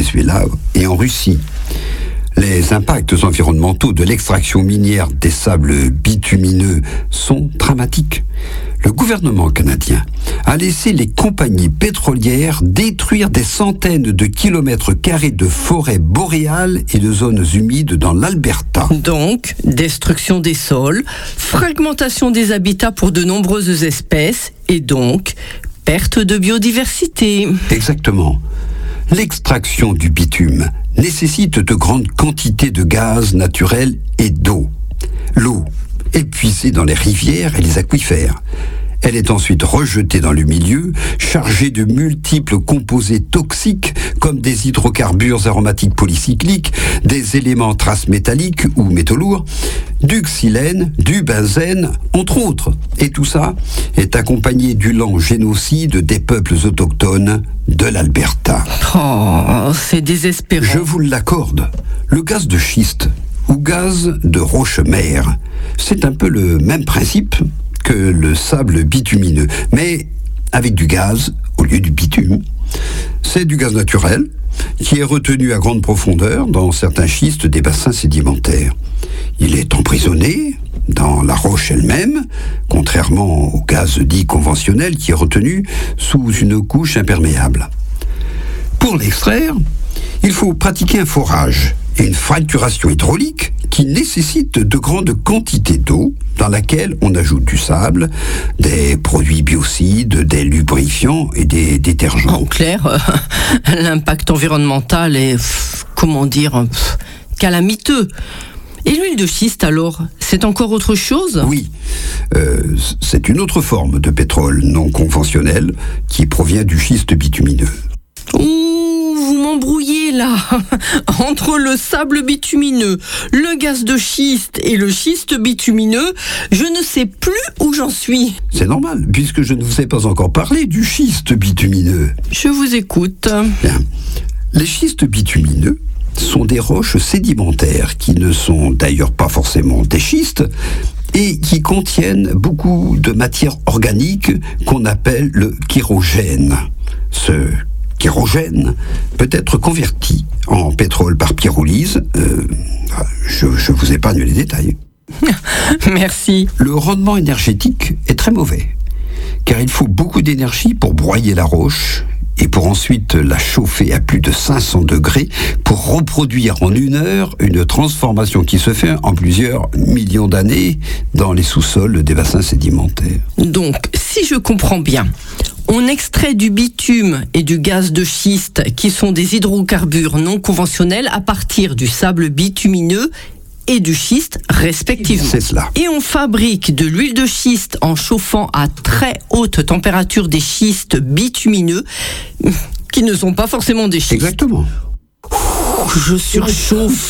Venezuela et en Russie. Les impacts environnementaux de l'extraction minière des sables bitumineux sont dramatiques. Le gouvernement canadien a laissé les compagnies pétrolières détruire des centaines de kilomètres carrés de forêts boréales et de zones humides dans l'Alberta. Donc, destruction des sols, fragmentation des habitats pour de nombreuses espèces et donc, perte de biodiversité. Exactement. L'extraction du bitume nécessite de grandes quantités de gaz naturel et d'eau. L'eau est puisée dans les rivières et les aquifères. Elle est ensuite rejetée dans le milieu, chargée de multiples composés toxiques comme des hydrocarbures aromatiques polycycliques, des éléments traces métalliques ou métaux lourds, du xylène, du benzène, entre autres. Et tout ça est accompagné du lent génocide des peuples autochtones de l'Alberta. Oh, c'est désespérant. Je vous l'accorde. Le gaz de schiste ou gaz de roche-mère, c'est un peu le même principe que le sable bitumineux, mais avec du gaz au lieu du bitume. C'est du gaz naturel qui est retenu à grande profondeur dans certains schistes des bassins sédimentaires. Il est emprisonné dans la roche elle-même, contrairement au gaz dit conventionnel qui est retenu sous une couche imperméable. Pour l'extraire, il faut pratiquer un forage et une fracturation hydraulique qui nécessite de grandes quantités d'eau dans laquelle on ajoute du sable, des produits biocides, des lubrifiants et des détergents. En clair, l'impact environnemental est, calamiteux. Et l'huile de schiste alors, c'est encore autre chose ? Oui, c'est une autre forme de pétrole non conventionnel qui provient du schiste bitumineux. Ouh, vous m'embrouillez là. Entre le sable bitumineux, le gaz de schiste et le schiste bitumineux, je ne sais plus où j'en suis. C'est normal, puisque je ne vous ai pas encore parlé du schiste bitumineux. Je vous écoute. Bien. Les schistes bitumineux sont des roches sédimentaires qui ne sont d'ailleurs pas forcément des schistes et qui contiennent beaucoup de matière organique qu'on appelle le kérogène. Ce kérogène peut être converti en pétrole par pyrolyse. Je vous épargne les détails. Merci. Le rendement énergétique est très mauvais, car il faut beaucoup d'énergie pour broyer la roche et pour ensuite la chauffer à plus de 500 degrés pour reproduire en 1 heure une transformation qui se fait en plusieurs millions d'années dans les sous-sols des bassins sédimentaires. Donc, si je comprends bien, on extrait du bitume et du gaz de schiste, qui sont des hydrocarbures non conventionnels, à partir du sable bitumineux et du schiste respectivement. C'est cela. Et on fabrique de l'huile de schiste en chauffant à très haute température des schistes bitumineux, qui ne sont pas forcément des schistes. Exactement. Je surchauffe.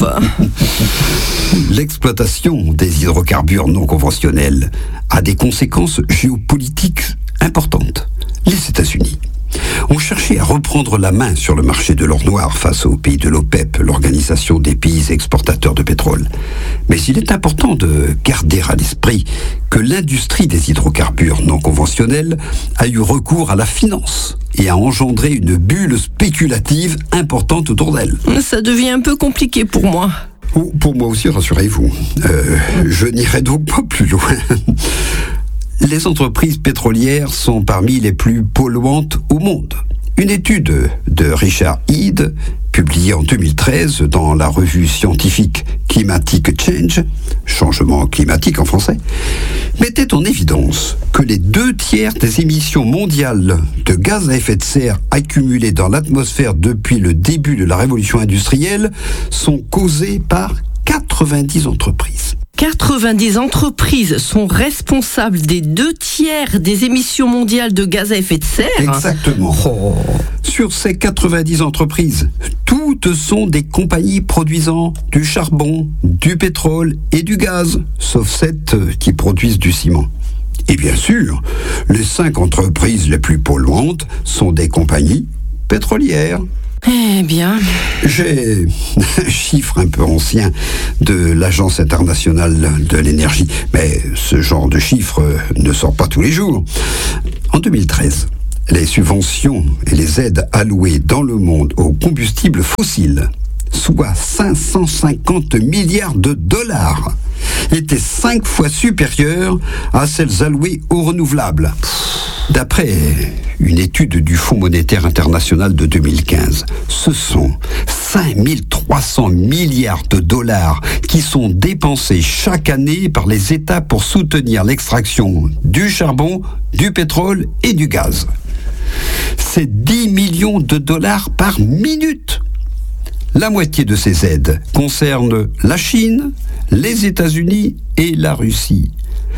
L'exploitation des hydrocarbures non conventionnels a des conséquences géopolitiques importantes. Les États-Unis ont cherché à reprendre la main sur le marché de l'or noir face aux pays de l'OPEP, l'organisation des pays exportateurs de pétrole. Mais il est important de garder à l'esprit que l'industrie des hydrocarbures non conventionnels a eu recours à la finance et a engendré une bulle spéculative importante autour d'elle. Ça devient un peu compliqué pour moi. Oh, pour moi aussi, rassurez-vous. Je n'irai donc pas plus loin. Les entreprises pétrolières sont parmi les plus polluantes au monde. Une étude de Richard Head, publiée en 2013 dans la revue scientifique Climatic Change, changement climatique en français, mettait en évidence que les 2/3 des émissions mondiales de gaz à effet de serre accumulées dans l'atmosphère depuis le début de la révolution industrielle sont causées par 90 entreprises. 90 entreprises sont responsables des 2/3 des émissions mondiales de gaz à effet de serre. Exactement. Oh. Sur ces 90 entreprises, toutes sont des compagnies produisant du charbon, du pétrole et du gaz, sauf 7 qui produisent du ciment. Et bien sûr, les 5 entreprises les plus polluantes sont des compagnies pétrolières. Eh bien... J'ai un chiffre un peu ancien de l'Agence internationale de l'énergie, mais ce genre de chiffre ne sort pas tous les jours. En 2013, les subventions et les aides allouées dans le monde aux combustibles fossiles, soit 550 milliards de dollars, étaient 5 fois supérieures à celles allouées aux renouvelables. D'après une étude du Fonds monétaire international de 2015, ce sont 5300 milliards de dollars qui sont dépensés chaque année par les États pour soutenir l'extraction du charbon, du pétrole et du gaz. C'est 10 millions de dollars par minute. La moitié de ces aides concerne la Chine, les États-Unis et la Russie.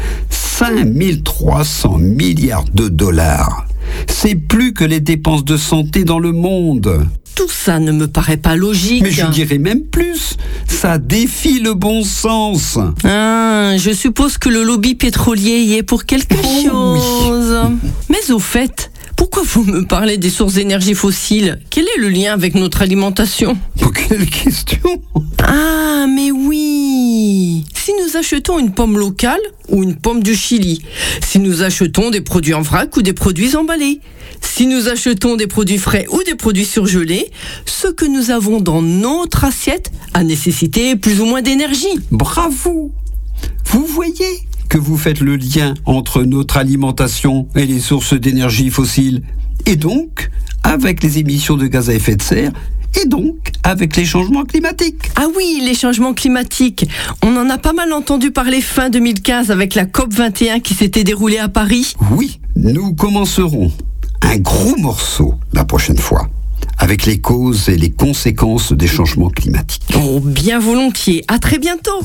5300 milliards de dollars. C'est plus que les dépenses de santé dans le monde. Tout ça ne me paraît pas logique. Mais je dirais même plus, ça défie le bon sens. Ah, je suppose que le lobby pétrolier y est pour quelque chose. Oui. Mais au fait, pourquoi vous me parlez des sources d'énergie fossiles? Quel est le lien avec notre alimentation? Quelle question? Ah, mais oui! Si nous achetons une pomme locale ou une pomme du Chili, si nous achetons des produits en vrac ou des produits emballés, si nous achetons des produits frais ou des produits surgelés, ce que nous avons dans notre assiette a nécessité plus ou moins d'énergie. Bravo! Vous voyez que vous faites le lien entre notre alimentation et les sources d'énergie fossiles, et donc avec les émissions de gaz à effet de serre, et donc avec les changements climatiques. Ah oui, les changements climatiques. On en a pas mal entendu parler fin 2015 avec la COP21 qui s'était déroulée à Paris. Oui, nous commencerons un gros morceau la prochaine fois, avec les causes et les conséquences des changements climatiques. Oh, bien volontiers. À très bientôt.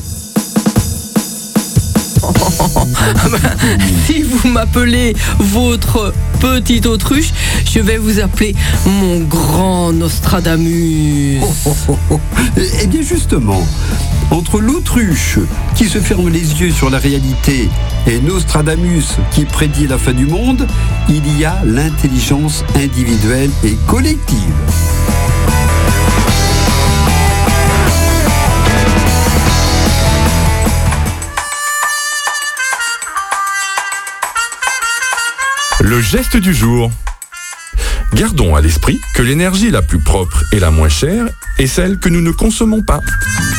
Si vous m'appelez votre petite autruche, je vais vous appeler mon grand Nostradamus. Eh bien justement, entre l'autruche qui se ferme les yeux sur la réalité et Nostradamus qui prédit la fin du monde, il y a l'intelligence individuelle et collective. Le geste du jour. Gardons à l'esprit que l'énergie la plus propre et la moins chère est celle que nous ne consommons pas.